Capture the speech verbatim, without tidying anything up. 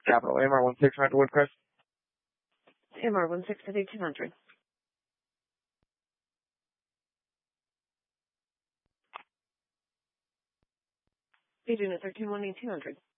Capital M R one six hundred Woodcrest. M R one six two hundred. Agent at thirteen one eight two hundred.